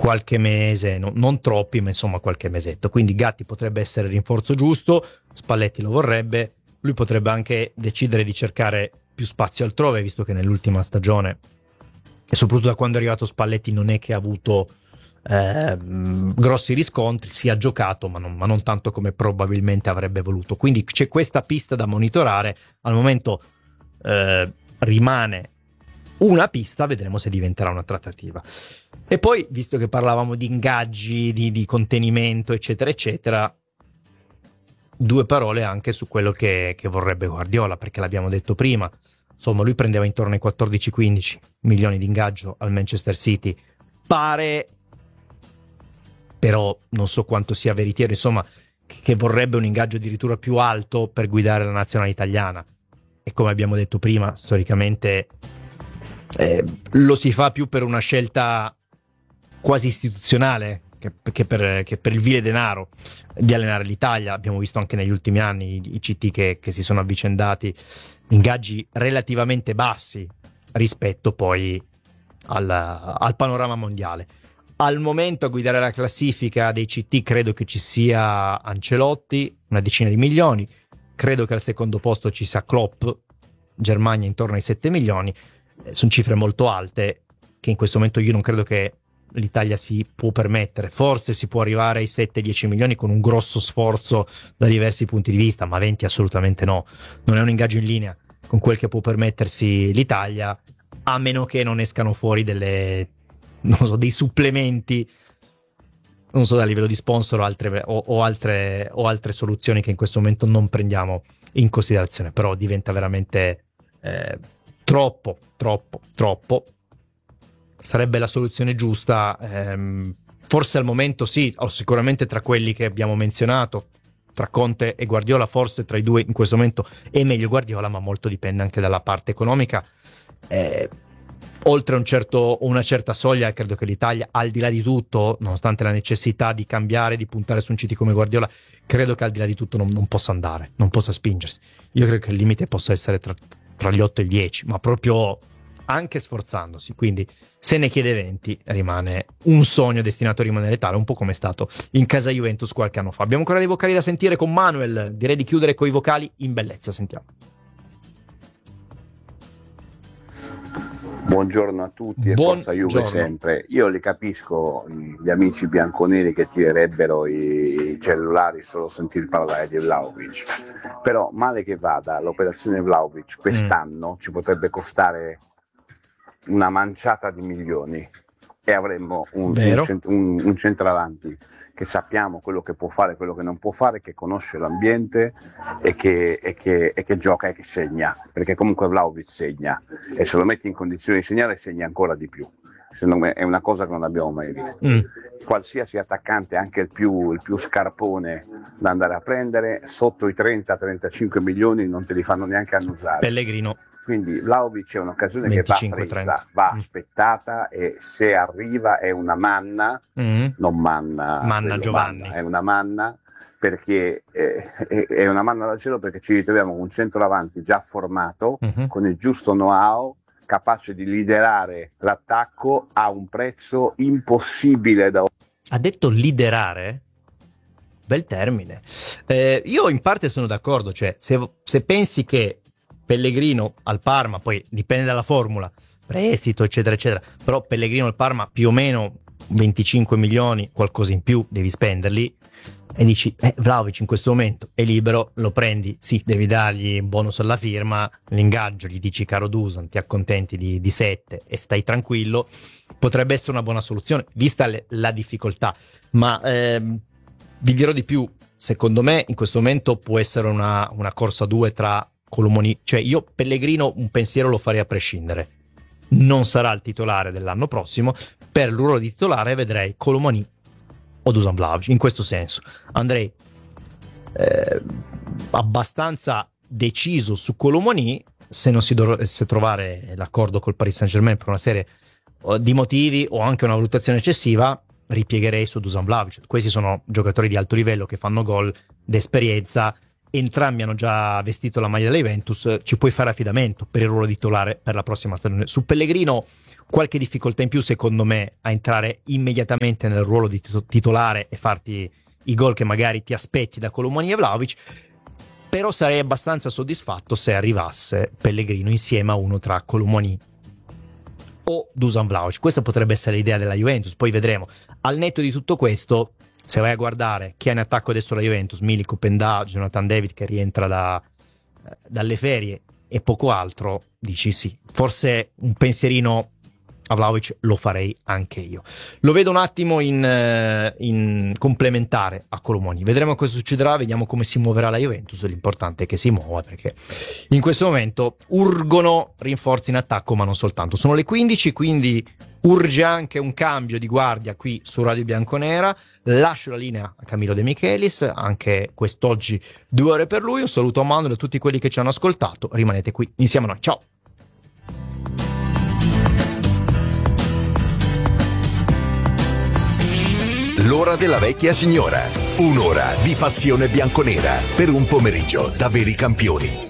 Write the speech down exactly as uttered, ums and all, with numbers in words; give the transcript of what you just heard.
qualche mese, no, non troppi, ma insomma qualche mesetto. Quindi Gatti potrebbe essere il rinforzo giusto, Spalletti lo vorrebbe, lui potrebbe anche decidere di cercare più spazio altrove, visto che nell'ultima stagione, e soprattutto da quando è arrivato Spalletti, non è che ha avuto eh, grossi riscontri, si è giocato, ma non, ma non tanto come probabilmente avrebbe voluto. Quindi c'è questa pista da monitorare. Al momento eh, rimane una pista, vedremo se diventerà una trattativa. E poi, visto che parlavamo di ingaggi, di, di contenimento, eccetera, eccetera, due parole anche su quello che, che vorrebbe Guardiola, perché l'abbiamo detto prima, insomma lui prendeva intorno ai quattordici quindici milioni di ingaggio al Manchester City, pare, però non so quanto sia veritiero, insomma, che vorrebbe un ingaggio addirittura più alto per guidare la nazionale italiana. E come abbiamo detto prima, storicamente eh, lo si fa più per una scelta quasi istituzionale che, che, per, che per il vile denaro di allenare l'Italia. Abbiamo visto anche negli ultimi anni i, i C T che, che si sono avvicendati, ingaggi relativamente bassi rispetto poi al, al panorama mondiale. Al momento a guidare la classifica dei C T credo che ci sia Ancelotti, una decina di milioni, credo che al secondo posto ci sia Klopp, Germania intorno ai sette milioni, eh, sono cifre molto alte che in questo momento io non credo che l'Italia si può permettere. Forse si può arrivare ai sette dieci milioni con un grosso sforzo da diversi punti di vista, ma venti assolutamente no. Non è un ingaggio in linea con quel che può permettersi l'Italia, a meno che non escano fuori delle, non so, dei supplementi, non so, a livello di sponsor o altre, o, o altre, o altre soluzioni che in questo momento non prendiamo in considerazione. Però diventa veramente eh, troppo, troppo, troppo. Sarebbe la soluzione giusta, ehm, forse al momento sì, o sicuramente tra quelli che abbiamo menzionato, tra Conte e Guardiola, forse tra i due in questo momento è meglio Guardiola, ma molto dipende anche dalla parte economica. Eh, oltre un certo, una certa soglia, credo che l'Italia, al di là di tutto, nonostante la necessità di cambiare, di puntare su un C T come Guardiola, credo che al di là di tutto non, non possa andare, non possa spingersi. Io credo che il limite possa essere tra, tra gli otto e i dieci, ma proprio anche sforzandosi. Quindi se ne chiede venti rimane un sogno destinato a rimanere tale, un po' come è stato in casa Juventus qualche anno fa. Abbiamo ancora dei vocali da sentire con Manuel, direi di chiudere con i vocali in bellezza. Sentiamo. Buongiorno a tutti e Buon forza Juve giorno. sempre. Io li capisco gli amici bianconeri che tirerebbero i cellulari solo a sentir parlare di Vlahovic, però male che vada l'operazione Vlahovic quest'anno mm. ci potrebbe costare una manciata di milioni e avremmo un, un, cent- un, un centravanti che sappiamo quello che può fare, quello che non può fare, che conosce l'ambiente e che, e che, e che gioca e che segna, perché comunque Vlahovic segna e se lo metti in condizione di segnare segna ancora di più. Secondo me è una cosa che non abbiamo mai visto. Mm. Qualsiasi attaccante, anche il più, il più scarpone da andare a prendere, sotto i trenta trentacinque milioni non te li fanno neanche annusare. Pellegrino. Quindi Vlahovic è un'occasione venticinque, che va presa, trenta va mm. aspettata e se arriva è una manna, mm. non manna, manna Giovanni, manna, è una manna perché eh, è, è una manna da cielo, perché ci ritroviamo un centravanti già formato mm-hmm. con il giusto know-how, capace di liderare l'attacco a un prezzo impossibile da... Ha detto liderare? Bel termine. Eh, io in parte sono d'accordo, cioè se, se pensi che Pellegrino al Parma, poi dipende dalla formula, prestito eccetera eccetera, però Pellegrino al Parma più o meno venticinque milioni, qualcosa in più devi spenderli, e dici eh, Vlahovic in questo momento è libero, lo prendi, sì, devi dargli un bonus alla firma, l'ingaggio, gli dici caro Dusan, ti accontenti di, di sette e stai tranquillo, potrebbe essere una buona soluzione vista le, la difficoltà, ma ehm, vi dirò di più, secondo me in questo momento può essere una, una corsa due tra Colomoni, cioè io Pellegrino un pensiero lo farei a prescindere, non sarà il titolare dell'anno prossimo, per il ruolo di titolare vedrei Colomoni o Dusan Vlahovic, in questo senso andrei eh, abbastanza deciso su Colomoni, se non si dovesse trovare l'accordo col Paris Saint-Germain per una serie di motivi o anche una valutazione eccessiva, ripiegherei su Dusan Vlahovic. Questi sono giocatori di alto livello che fanno gol d'esperienza, entrambi hanno già vestito la maglia della Juventus, ci puoi fare affidamento per il ruolo di titolare per la prossima stagione. Su Pellegrino qualche difficoltà in più secondo me a entrare immediatamente nel ruolo di titolare e farti i gol che magari ti aspetti da Koulibaly e Vlahovic, però sarei abbastanza soddisfatto se arrivasse Pellegrino insieme a uno tra Koulibaly o Dusan Vlahovic. Questa potrebbe essere l'idea della Juventus, poi vedremo. Al netto di tutto questo, se vai a guardare chi ha in attacco adesso la Juventus, Milik, Openda, Jonathan David che rientra da, dalle ferie e poco altro, dici sì, forse un pensierino a Vlahovic lo farei anche io. Lo vedo un attimo in, in complementare a Koulibaly. Vedremo cosa succederà, vediamo come si muoverà la Juventus. L'importante è che si muova, perché in questo momento urgono rinforzi in attacco, ma non soltanto. Sono le quindici, quindi urge anche un cambio di guardia qui su Radio Bianconera. Lascio la linea a Camillo De Michelis, anche quest'oggi due ore per lui. Un saluto a Manuel e a tutti quelli che ci hanno ascoltato. Rimanete qui insieme a noi, ciao. L'ora della vecchia signora, un'ora di passione bianconera per un pomeriggio da veri campioni.